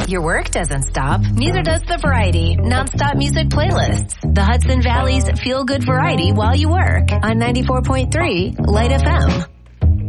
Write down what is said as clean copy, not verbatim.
Your work doesn't stop. Neither does the Variety nonstop music playlists. The Hudson Valley's feel-good variety while you work on 94.3 Light FM.